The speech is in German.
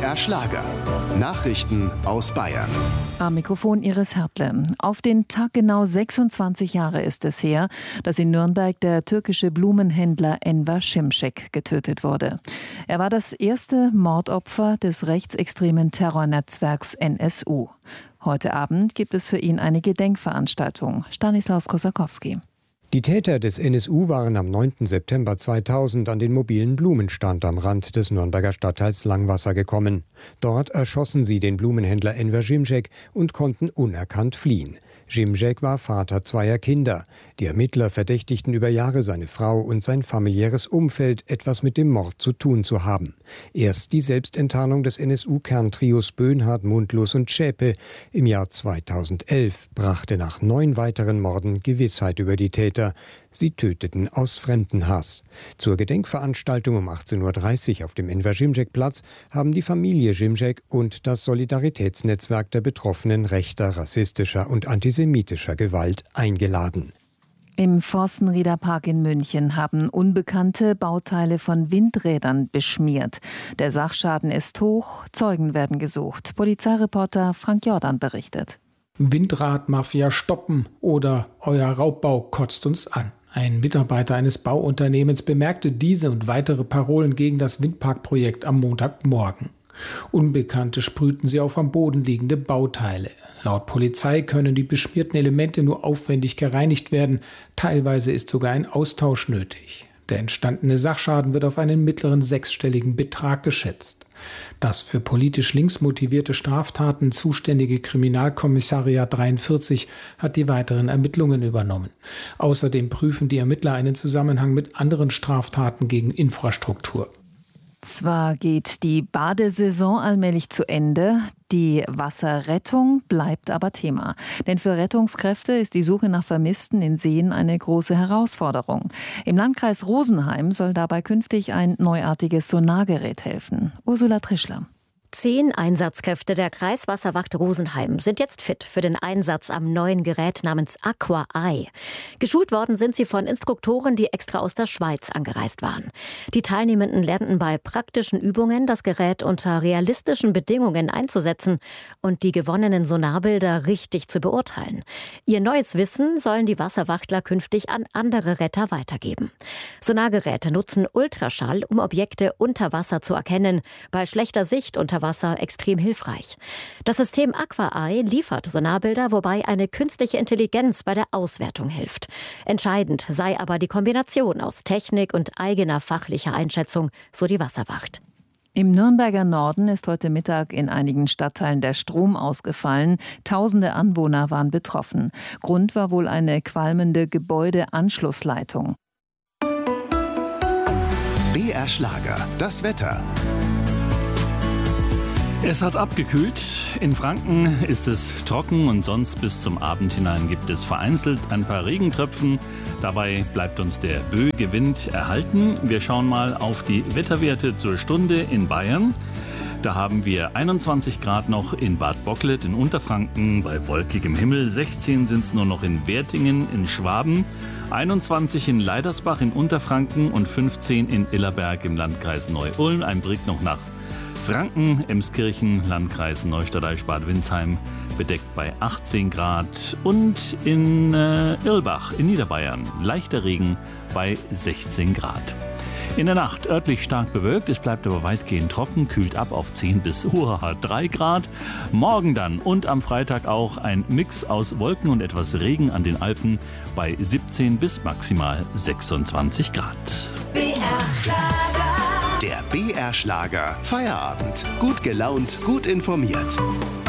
BR Schlager. Nachrichten aus Bayern. Am Mikrofon Iris Hertle. Auf den Tag genau 26 Jahre ist es her, dass in Nürnberg der türkische Blumenhändler Enver Şimşek getötet wurde. Er war das erste Mordopfer des rechtsextremen Terrornetzwerks NSU. Heute Abend gibt es für ihn eine Gedenkveranstaltung. Stanislaus Kosakowski. Die Täter des NSU waren am 9. September 2000 an den mobilen Blumenstand am Rand des Nürnberger Stadtteils Langwasser gekommen. Dort erschossen sie den Blumenhändler Enver Şimşek und konnten unerkannt fliehen. Şimşek war Vater zweier Kinder. Die Ermittler verdächtigten über Jahre seine Frau und sein familiäres Umfeld, etwas mit dem Mord zu tun zu haben. Erst die Selbstenttarnung des NSU-Kerntrios Böhnhardt, Mundlos und Zschäpe im Jahr 2011 brachte nach 9 weiteren Morden Gewissheit über die Täter. Sie töteten aus Fremdenhass. Zur Gedenkveranstaltung um 18:30 Uhr auf dem Enver Şimşek-Platz haben die Familie Şimşek und das Solidaritätsnetzwerk der Betroffenen rechter, rassistischer und antisemitischer Gewalt eingeladen. Im Forstenrieder Park in München haben Unbekannte Bauteile von Windrädern beschmiert. Der Sachschaden ist hoch, Zeugen werden gesucht. Polizeireporter Frank Jordan berichtet. Windradmafia stoppen oder euer Raubbau kotzt uns an. Ein Mitarbeiter eines Bauunternehmens bemerkte diese und weitere Parolen gegen das Windparkprojekt am Montagmorgen. Unbekannte sprühten sie auf am Boden liegende Bauteile. Laut Polizei können die beschmierten Elemente nur aufwendig gereinigt werden. Teilweise ist sogar ein Austausch nötig. Der entstandene Sachschaden wird auf einen mittleren 6-stelligen Betrag geschätzt. Das für politisch links motivierte Straftaten zuständige Kriminalkommissariat 43 hat die weiteren Ermittlungen übernommen. Außerdem prüfen die Ermittler einen Zusammenhang mit anderen Straftaten gegen Infrastruktur. Zwar geht die Badesaison allmählich zu Ende, die Wasserrettung bleibt aber Thema. Denn für Rettungskräfte ist die Suche nach Vermissten in Seen eine große Herausforderung. Im Landkreis Rosenheim soll dabei künftig ein neuartiges Sonargerät helfen. Ursula Trischler. 10 Einsatzkräfte der Kreiswasserwacht Rosenheim sind jetzt fit für den Einsatz am neuen Gerät namens Aqua Eye. Geschult worden sind sie von Instruktoren, die extra aus der Schweiz angereist waren. Die Teilnehmenden lernten bei praktischen Übungen, das Gerät unter realistischen Bedingungen einzusetzen und die gewonnenen Sonarbilder richtig zu beurteilen. Ihr neues Wissen sollen die Wasserwachtler künftig an andere Retter weitergeben. Sonargeräte nutzen Ultraschall, um Objekte unter Wasser zu erkennen. Bei schlechter Sicht unter Wasser extrem hilfreich. Das System Aqua Eye liefert Sonarbilder, wobei eine künstliche Intelligenz bei der Auswertung hilft. Entscheidend sei aber die Kombination aus Technik und eigener fachlicher Einschätzung, so die Wasserwacht. Im Nürnberger Norden ist heute Mittag in einigen Stadtteilen der Strom ausgefallen. Tausende Anwohner waren betroffen. Grund war wohl eine qualmende Gebäudeanschlussleitung. BR Schlager, das Wetter. Es hat abgekühlt. In Franken ist es trocken und sonst bis zum Abend hinein gibt es vereinzelt ein paar Regentröpfen. Dabei bleibt uns der böige Wind erhalten. Wir schauen mal auf die Wetterwerte zur Stunde in Bayern. Da haben wir 21 Grad noch in Bad Bocklet in Unterfranken bei wolkigem Himmel. 16 sind es nur noch in Wertingen in Schwaben. 21 in Leidersbach in Unterfranken und 15 in Illerberg im Landkreis Neu-Ulm. Ein Blick noch nach Franken, Emskirchen, Landkreis Neustadt-Eichsbad, Windsheim bedeckt bei 18 Grad und in Irlbach in Niederbayern leichter Regen bei 16 Grad. In der Nacht örtlich stark bewölkt, es bleibt aber weitgehend trocken, kühlt ab auf 10 bis 3 Grad. Morgen dann und am Freitag auch ein Mix aus Wolken und etwas Regen an den Alpen bei 17 bis maximal 26 Grad. BR Schlager. Der BR Schlager Feierabend. Gut gelaunt, gut informiert.